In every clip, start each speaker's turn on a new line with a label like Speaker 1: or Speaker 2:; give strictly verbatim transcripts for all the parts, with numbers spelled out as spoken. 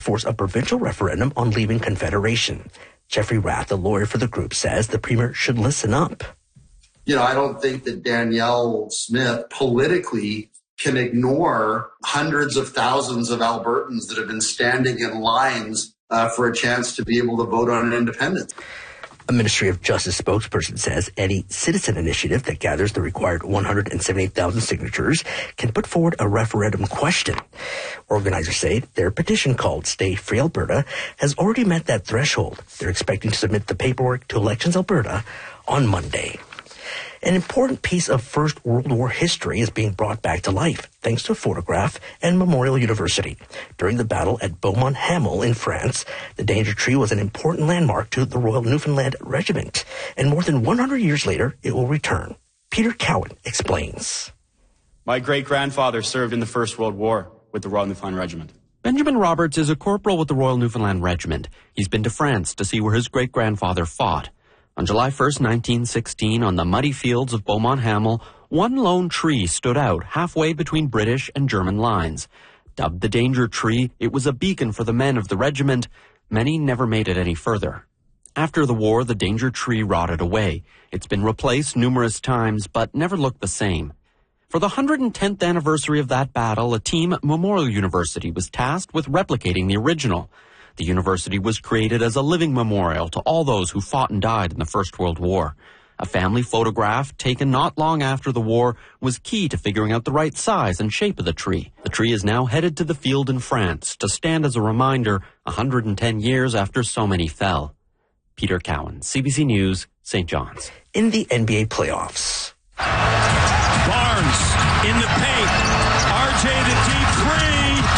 Speaker 1: force a provincial referendum on leaving Confederation. Jeffrey Rath, a lawyer for the group, says the Premier should listen up.
Speaker 2: You know, I don't think that Danielle Smith politically can ignore hundreds of thousands of Albertans that have been standing in lines uh, for a chance to be able to vote on an independence.
Speaker 1: A Ministry of Justice spokesperson says any citizen initiative that gathers the required one hundred seventy-eight thousand signatures can put forward a referendum question. Organizers say their petition called Stay Free Alberta has already met that threshold. They're expecting to submit the paperwork to Elections Alberta on Monday. An important piece of First World War history is being brought back to life thanks to a photograph and Memorial University. During the battle at Beaumont-Hamel in France, the danger tree was an important landmark to the Royal Newfoundland Regiment, and more than one hundred years later, it will return. Peter Cowan explains.
Speaker 3: My great-grandfather served in the First World War with the Royal Newfoundland Regiment.
Speaker 4: Benjamin Roberts is a corporal with the Royal Newfoundland Regiment. He's been to France to see where his great-grandfather fought. On July first, nineteen sixteen, on the muddy fields of Beaumont-Hamel, one lone tree stood out halfway between British and German lines. Dubbed the Danger Tree, it was a beacon for the men of the regiment. Many never made it any further. After the war, the Danger Tree rotted away. It's been replaced numerous times, but never looked the same. For the one hundred tenth anniversary of that battle, a team at Memorial University was tasked with replicating the original. The university was created as a living memorial to all those who fought and died in the First World War. A family photograph taken not long after the war was key to figuring out the right size and shape of the tree. The tree is now headed to the field in France to stand as a reminder one hundred ten years after so many fell. Peter Cowan, C B C News, Saint John's.
Speaker 1: In the N B A playoffs.
Speaker 5: Barnes in the paint. R J to deep three.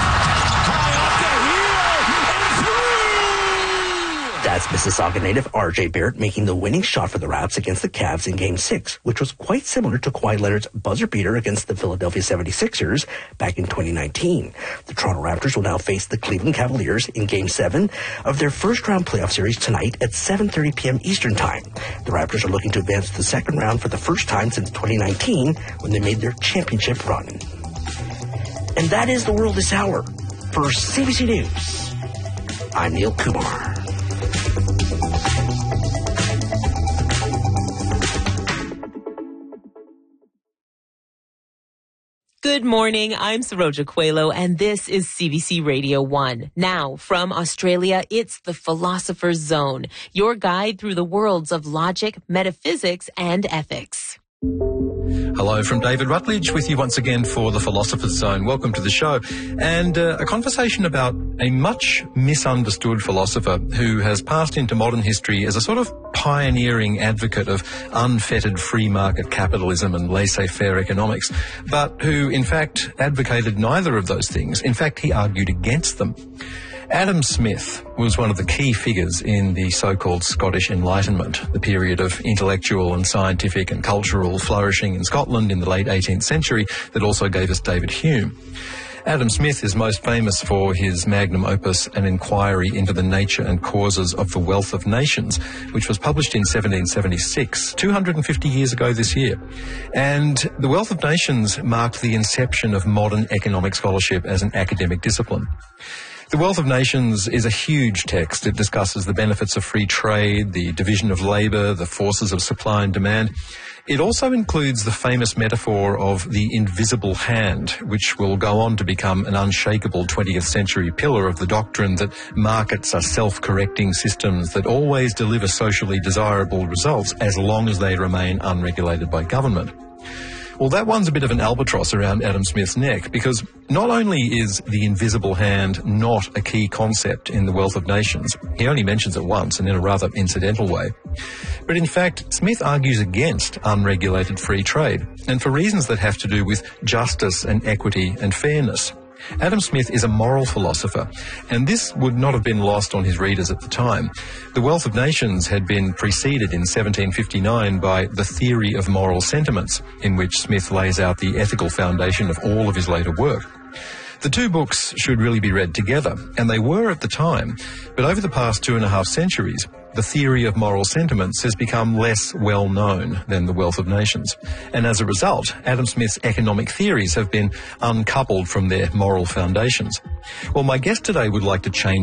Speaker 1: That's Mississauga native R J Barrett making the winning shot for the Raps against the Cavs in Game six, which was quite similar to Kawhi Leonard's buzzer beater against the Philadelphia seventy-sixers back in twenty nineteen. The Toronto Raptors will now face the Cleveland Cavaliers in Game seven of their first-round playoff series tonight at seven thirty p.m. Eastern Time. The Raptors are looking to advance to the second round for the first time since twenty nineteen when they made their championship run. And that is the world this hour. For C B C News, I'm Neil Kumar.
Speaker 6: Good morning, I'm Saroja Coelho, and this is C B C Radio one. Now, from Australia, it's the Philosopher's Zone, your guide through the worlds of logic, metaphysics, and ethics.
Speaker 7: Hello from David Rutledge with you once again for the Philosopher's Zone. Welcome to the show. And uh, a conversation about a much misunderstood philosopher who has passed into modern history as a sort of pioneering advocate of unfettered free market capitalism and laissez-faire economics, but who in fact advocated neither of those things. In fact, he argued against them. Adam Smith was one of the key figures in the so-called Scottish Enlightenment, the period of intellectual and scientific and cultural flourishing in Scotland in the late eighteenth century that also gave us David Hume. Adam Smith is most famous for his magnum opus, An Inquiry into the Nature and Causes of the Wealth of Nations, which was published in seventeen seventy-six, two hundred fifty years ago this year. And The Wealth of Nations marked the inception of modern economic scholarship as an academic discipline. The Wealth of Nations is a huge text. It discusses the benefits of free trade, the division of labour, the forces of supply and demand. It also includes the famous metaphor of the invisible hand, which will go on to become an unshakable twentieth century pillar of the doctrine that markets are self-correcting systems that always deliver socially desirable results as long as they remain unregulated by government. Well, that one's a bit of an albatross around Adam Smith's neck, because not only is the invisible hand not a key concept in The Wealth of Nations, he only mentions it once and in a rather incidental way, but in fact, Smith argues against unregulated free trade, and for reasons that have to do with justice and equity and fairness. Adam Smith is a moral philosopher, and this would not have been lost on his readers at the time. The Wealth of Nations had been preceded in seventeen fifty-nine by The Theory of Moral Sentiments, in which Smith lays out the ethical foundation of all of his later work. The two books should really be read together, and they were at the time, but over the past two and a half centuries, the theory of moral sentiments has become less well known than the wealth of nations. And as a result, Adam Smith's economic theories have been uncoupled from their moral foundations. Well, my guest today would like to change